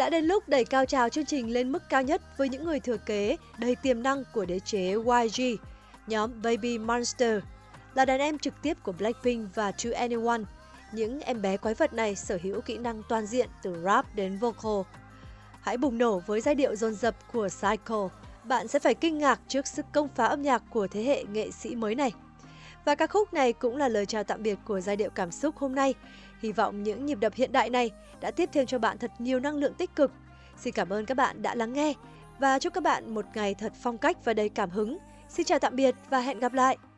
Đã đến lúc đẩy cao trào chương trình lên mức cao nhất với những người thừa kế đầy tiềm năng của đế chế YG, nhóm Baby Monster, là đàn em trực tiếp của Blackpink và 2NE1. Những em bé quái vật này sở hữu kỹ năng toàn diện từ rap đến vocal. Hãy bùng nổ với giai điệu dồn dập của Cycle. Bạn sẽ phải kinh ngạc trước sức công phá âm nhạc của thế hệ nghệ sĩ mới này. Và ca khúc này cũng là lời chào tạm biệt của giai điệu cảm xúc hôm nay. Hy vọng những nhịp đập hiện đại này đã tiếp thêm cho bạn thật nhiều năng lượng tích cực. Xin cảm ơn các bạn đã lắng nghe và chúc các bạn một ngày thật phong cách và đầy cảm hứng. Xin chào tạm biệt và hẹn gặp lại!